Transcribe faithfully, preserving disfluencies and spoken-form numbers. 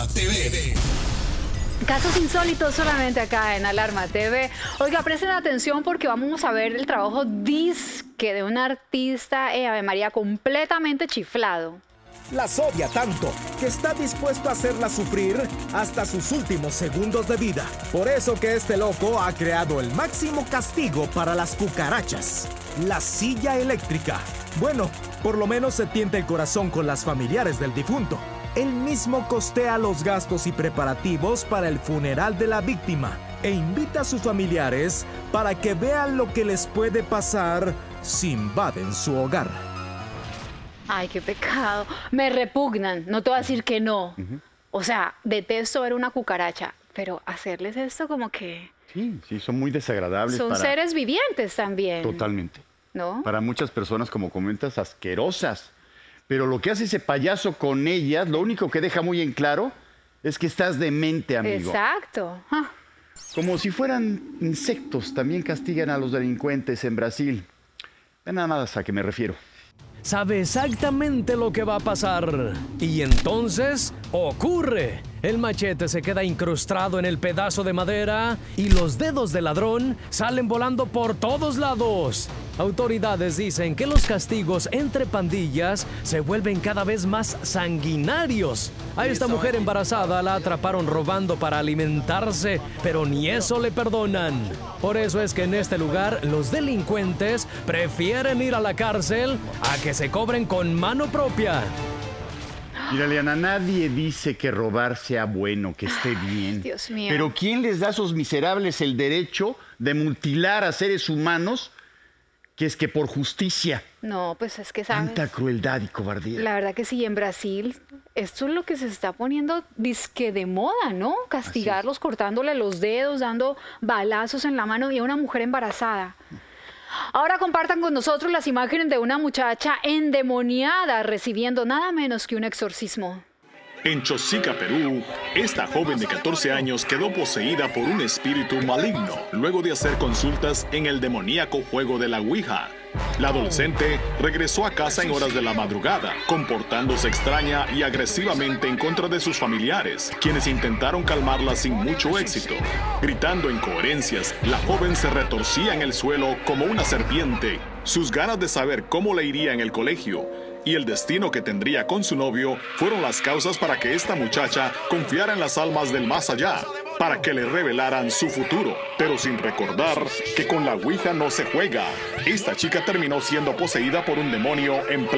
T V. Casos insólitos solamente acá en Alarma T V. Oiga, presten atención porque vamos a ver el trabajo disque de un artista, eh, Ave María, completamente chiflado. Las odia tanto que está dispuesto a hacerla sufrir hasta sus últimos segundos de vida. Por eso que este loco ha creado el máximo castigo para las cucarachas: la silla eléctrica. Bueno, por lo menos se tienta el corazón con las familiares del difunto. Él mismo costea los gastos y preparativos para el funeral de la víctima e invita a sus familiares para que vean lo que les puede pasar si invaden su hogar. Ay, qué pecado. Me repugnan, no te voy a decir que no. Uh-huh. O sea, detesto ver una cucaracha, pero hacerles esto como que... Sí, sí, son muy desagradables. Son para... seres vivientes también. Totalmente. ¿No? Para muchas personas, como comentas, asquerosas. Pero lo que hace ese payaso con ellas, lo único que deja muy en claro es que estás demente, amigo. Exacto. Ah. Como si fueran insectos, también castigan a los delincuentes en Brasil. Ven nada más a qué me refiero. Sabe exactamente lo que va a pasar. Y entonces ocurre. El machete se queda incrustado en el pedazo de madera y los dedos del ladrón salen volando por todos lados. Autoridades dicen que los castigos entre pandillas se vuelven cada vez más sanguinarios. A esta mujer embarazada la atraparon robando para alimentarse, pero ni eso le perdonan. Por eso es que en este lugar los delincuentes prefieren ir a la cárcel a que se cobren con mano propia. Mira, Liana, nadie dice que robar sea bueno, que esté bien. Ay, Dios mío. Pero ¿quién les da a esos miserables el derecho de mutilar a seres humanos que es que por justicia? No, pues es que sabes... Tanta crueldad y cobardía. La verdad que sí, en Brasil esto es lo que se está poniendo disque de moda, ¿no? Castigarlos cortándole los dedos, dando balazos en la mano y a una mujer embarazada. Ahora compartan con nosotros las imágenes de una muchacha endemoniada recibiendo nada menos que un exorcismo. En Chosica, Perú, esta joven de catorce años quedó poseída por un espíritu maligno luego de hacer consultas en el demoníaco juego de la Ouija. La adolescente regresó a casa en horas de la madrugada, comportándose extraña y agresivamente en contra de sus familiares, quienes intentaron calmarla sin mucho éxito. Gritando incoherencias, la joven se retorcía en el suelo como una serpiente. Sus ganas de saber cómo le iría en el colegio y el destino que tendría con su novio fueron las causas para que esta muchacha confiara en las almas del más allá, para que le revelaran su futuro, pero sin recordar que con la Ouija no se juega. Esta chica terminó siendo poseída por un demonio en